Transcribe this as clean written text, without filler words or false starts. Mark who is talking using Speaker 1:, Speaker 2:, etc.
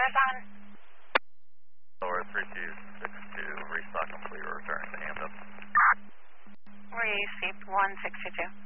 Speaker 1: Tires on.
Speaker 2: Lower 3262, restock complete, return to Hampton.
Speaker 1: Received 162.